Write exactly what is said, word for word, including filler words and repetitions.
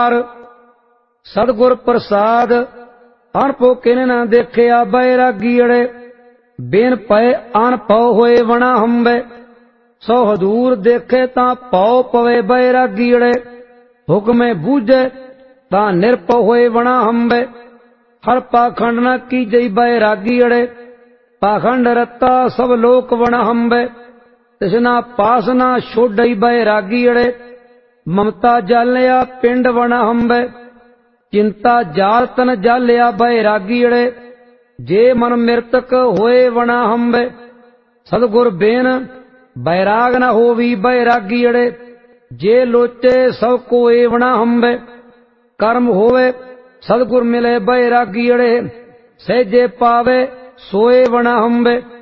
पार। सतगुर प्रसाद अणभो किने ना देखिया बैरागी अड़े। बेन पए अणभव होए वणा हंबे। सौ हदूर देखे तां पौ पवे बैरागी अड़े। हुक्मे बूझे तां निरपव होए वणा हंबे। हर पाखंड न कीजई बैरागी अड़े। पाखंड रत्ता सब लोक वणा हंबे। तिसना पासना छोड़ई बैरागी अड़े। ममता जालिया पिंड वणा हंबे। चिंता जाल तन जालिया बैरागी अड़े। जे मन मृतक होए वणा हंबे। सतगुर बेन बैराग न होवी बैरागी अड़े। जे लोचे सब कोए वणा हंबे। कर्म होवे सतगुर मिले बैरागी अड़े। सहजे पावे सोए वणा हंबे।